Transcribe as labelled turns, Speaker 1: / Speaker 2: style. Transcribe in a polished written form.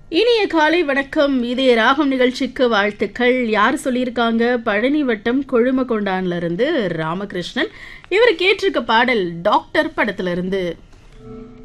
Speaker 1: இனிய காலை வணக்கம். இதய ராகம் நிகழ்ச்சிக்கு வாழ்த்துக்கள். யார் சொல்லியிருக்காங்க? பழனி வட்டம் கொழுமகொண்டான்ல இருந்து ராமகிருஷ்ணன். இவர் கேட்டிருக்க பாடல் டாக்டர் படத்துல இருந்து.